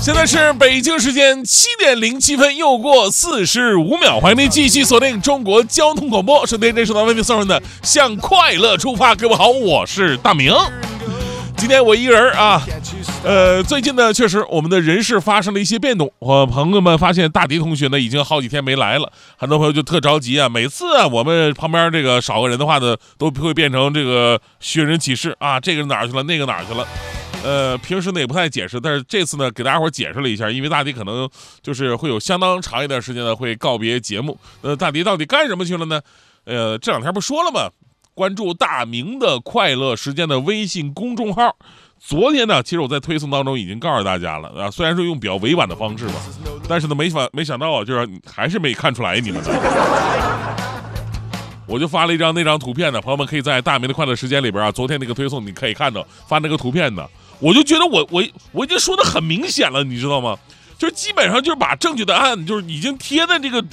现在是北京时间7:07，又过45秒，欢迎您继续锁定中国交通广播，收听这首为您送上的《向快乐出发》。各位好，我是大明。今天我一个人啊，最近呢，确实我们的人事发生了一些变动。朋友们发现大迪同学呢已经好几天没来了，很多朋友就特着急啊。每次啊，我们旁边这个少个人的话呢，都会变成这个寻人启事啊，这个哪儿去了，那个哪儿去了。平时呢也不太解释，但是这次呢给大家伙解释了一下，因为大迪可能就是会有相当长一段时间呢会告别节目。大迪到底干什么去了呢？这两天不说了吗？关注大明的快乐时间的微信公众号。昨天呢，其实我在推送当中已经告诉大家了啊，虽然说用比较委婉的方式吧，但是呢没想到啊，就是还是没看出来你们的。我就发了那张图片呢，朋友们可以在大明的快乐时间里边啊，昨天那个推送你可以看到发那个图片的，我就觉得我已经说的很明显了，你知道吗？就是基本上就是把正确答案就是已经贴在这个。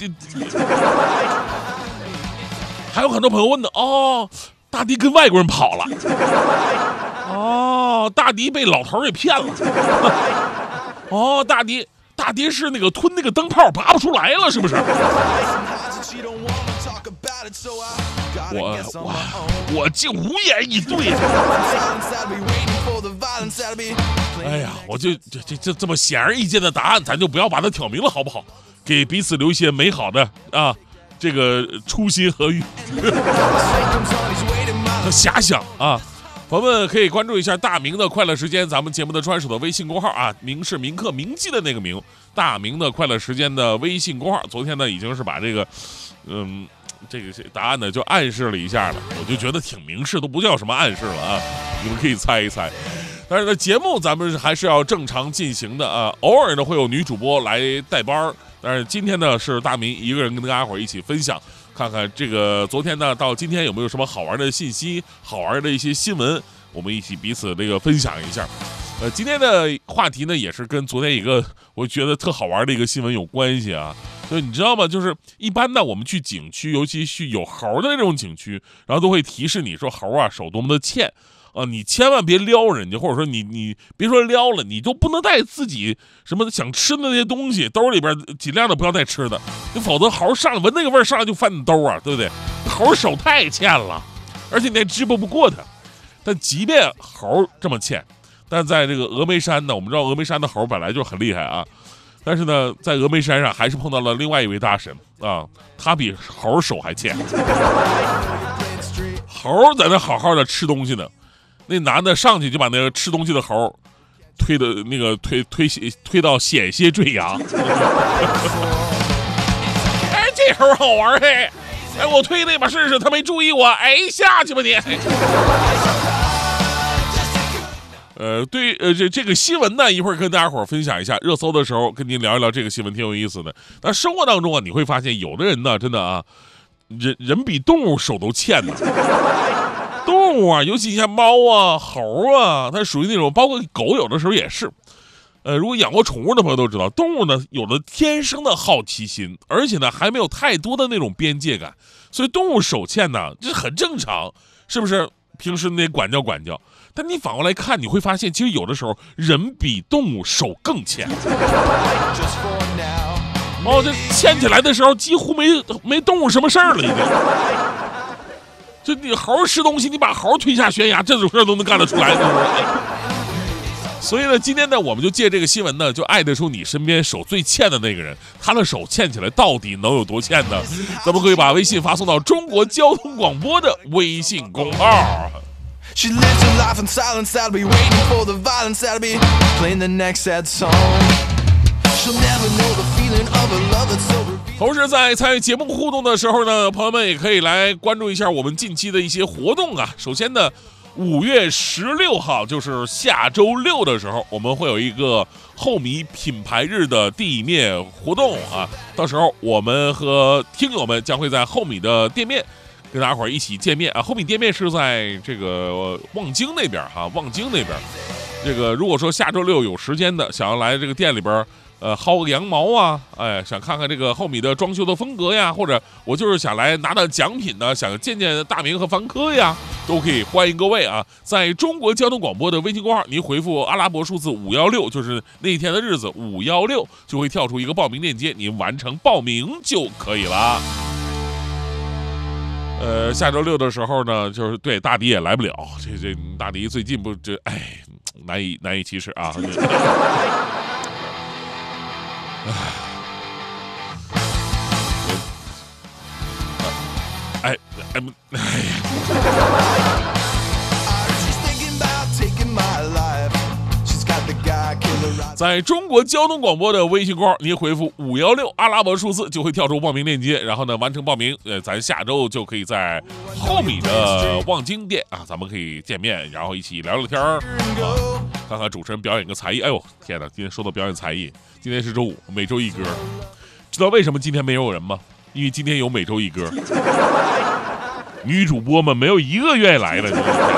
还有很多朋友问的哦，大迪跟外国人跑了，哦，大迪被老头给骗了，哦，大迪是那个吞那个灯泡拔不出来了，是不是？我竟无言以对。哎呀，我就这么显而易见的答案，咱就不要把它挑明了，好不好？给彼此留一些美好的啊。这个初心和遐想啊，朋友们可以关注一下大明的快乐时间，咱们节目的专属的微信公号啊，明是铭刻铭记的那个明，大明的快乐时间的微信公号。昨天呢已经是把这个这个答案呢就暗示了一下了，我就觉得挺明示，都不叫什么暗示了啊，你们可以猜一猜。但是呢，节目咱们还是要正常进行的啊，偶尔呢会有女主播来带班，但是今天呢是大明一个人跟大家伙一起分享，看看这个昨天呢到今天有没有什么好玩的信息，好玩的一些新闻，我们一起彼此这个分享一下。今天的话题呢也是跟昨天一个我觉得特好玩的一个新闻有关系啊。就你知道吗？就是一般呢我们去景区，尤其去有猴的那种景区，然后都会提示你说猴啊手多么的欠。你千万别撩人家，或者说你别说撩了，你都不能带自己什么想吃的那些东西，兜里边尽量的不要带吃的，否则猴上来闻那个味儿上来就翻你兜啊，对不对？猴手太欠了，而且你还支不过他。但即便猴这么欠，但在这个峨眉山呢，我们知道峨眉山的猴本来就很厉害啊，但是呢，在峨眉山上还是碰到了另外一位大神啊，他比猴手还欠。猴在那好好的吃东西呢。那男的上去就把那个吃东西的猴推的那个推到险些坠崖。哎，这猴好玩嘿！哎，我推那把试试，他没注意我，哎，下去吧你。这个新闻呢，一会儿跟大家伙分享一下，热搜的时候跟您聊一聊这个新闻，挺有意思的。但生活当中啊，你会发现有的人呢，真的啊，人比动物手都欠呢。动物啊，尤其像猫啊、猴啊，它属于那种，包括狗，有的时候也是。如果养过宠物的朋友都知道，动物呢有了天生的好奇心，而且呢还没有太多的那种边界感，所以动物手欠呢这很正常，是不是？平时你得管教管教。但你反过来看，你会发现，其实有的时候人比动物手更欠。哦，这欠起来的时候几乎没动物什么事儿了，已经。就你猴吃东西，你把猴推下悬崖，这种事都能干得出来。所以呢，今天呢，我们就借这个新闻呢，就爱得出你身边手最欠的那个人，他的手欠起来到底能有多欠呢？咱们可以把微信发送到中国交通广播的微信公号。She lives her life in silence, that'll be waiting for the violence, that'll be playing the next sad song. She'll never know the feeling of a love that's so. 同时在参与节目互动的时候呢，朋友们也可以来关注一下我们近期的一些活动啊。首先呢，5月16号就是下周六的时候，我们会有一个后米品牌日的地面活动啊。到时候我们和听友们将会在后米的店面跟大家伙一起见面啊。后米店面是在这个望京那边哈，望京那边。 这个如果说下周六有时间的，想要来这个店里边薅个羊毛啊，哎，想看看这个厚米的装修的风格呀，或者我就是想来拿到奖品呢，想见见大明和凡科呀，都可以欢迎各位啊！在中国交通广播的微信公号，您回复阿拉伯数字516，就是那一天的日子516，就会跳出一个报名链接，您完成报名就可以了。下周六的时候呢，就是对大迪也来不了，这大迪最近不难以启齿啊。在中国交通广播的微信公号，您回复516阿拉伯数字就会跳出报名链接，然后呢完成报名，咱下周就可以在后米的望京店啊，咱们可以见面，然后一起聊聊天看看主持人表演个才艺。哎呦天哪，今天说到表演才艺，今天是周五，每周一歌。知道为什么今天没有人吗？因为今天有每周一歌，女主播们没有一个愿意来的。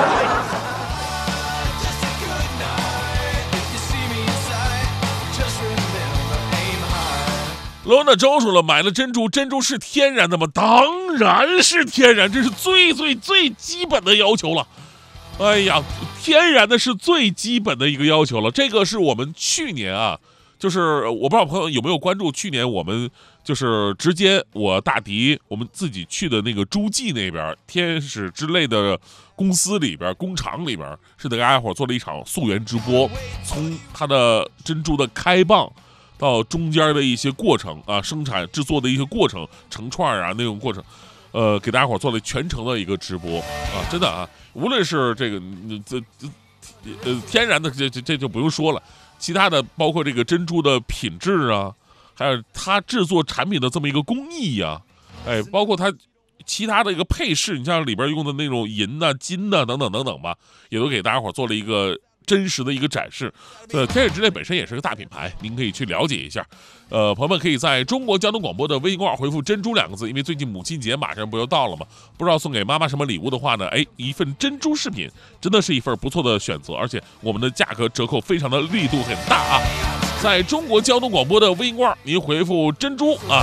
罗娜周说了，买了珍珠，珍珠是天然的吗？当然是天然，这是最基本的要求了。哎呀，天然的是最基本的一个要求了。这个是我们去年啊，就是我不知道朋友有没有关注，去年我们就是直接我大迪我们自己去的那个诸暨那边天使之类的公司里边工厂里边，是给大家伙做了一场溯源直播，从它的珍珠的开蚌到中间的一些过程啊，生产制作的一些过程，成串啊那种过程，给大家伙做了全程的一个直播啊，真的啊，无论是这个天然的这就不用说了，其他的包括这个珍珠的品质啊，还有它制作产品的这么一个工艺呀，哎，包括它其他的一个配饰，你像里边用的那种银呐、金呐等等等等吧，也都给大家伙做了一个真实的一个展示。天使之恋本身也是个大品牌，您可以去了解一下。朋友们可以在中国交通广播的微信公号回复珍珠2个字，因为最近母亲节马上不要到了吗？不知道送给妈妈什么礼物的话呢，一份珍珠饰品真的是一份不错的选择，而且我们的价格折扣非常的力度很大啊。在中国交通广播的微信公号，您回复珍珠啊。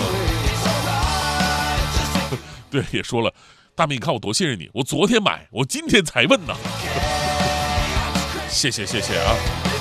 对，也说了，大明，你看我多信任你，我昨天买，我今天才问呢。谢谢啊！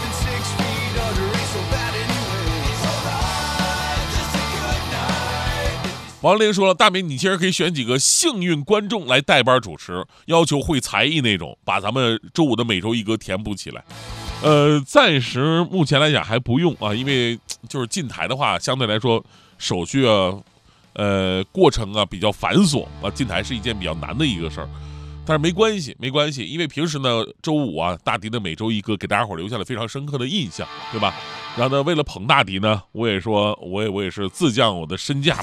王林说了，大明，你其实可以选几个幸运观众来代班主持，要求会才艺那种，把咱们周五的每周一歌填补起来。暂时目前来讲还不用啊，因为就是进台的话，相对来说手续啊，过程啊比较繁琐啊，进台是一件比较难的一个事儿。但是没关系，因为平时呢，周五啊，大迪的每周一歌给大家伙留下了非常深刻的印象，对吧？然后呢，为了捧大迪呢，我也说，我也是自降我的身价。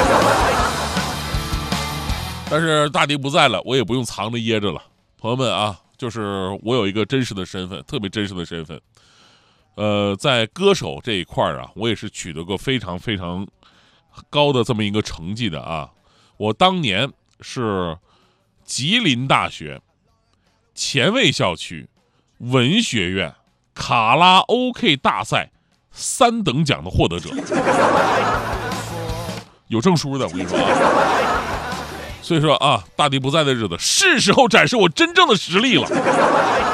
但是大迪不在了，我也不用藏着掖着了，朋友们啊，就是我有一个真实的身份，特别真实的身份。在歌手这一块啊，我也是取得过非常非常高的这么一个成绩的啊。我当年是吉林大学前卫校区文学院卡拉 OK 大赛3等奖的获得者，有证书的，我跟你说啊。所以说啊，大迪不在的日子，是时候展示我真正的实力了。